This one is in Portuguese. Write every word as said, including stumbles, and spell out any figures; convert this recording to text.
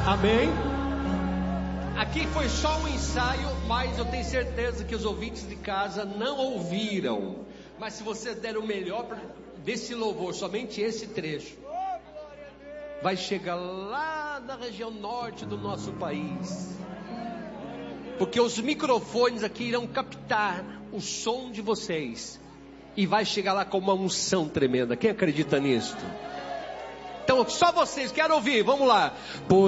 Amém? Aqui foi só um ensaio, mas eu tenho certeza que os ouvintes de casa não ouviram. Mas se você der o melhor desse louvor, somente esse trecho, vai chegar lá na região norte do nosso país. Porque os microfones aqui irão captar o som de vocês. E vai chegar lá com uma unção tremenda. Quem acredita nisso? Então só vocês, quero ouvir, vamos lá. Por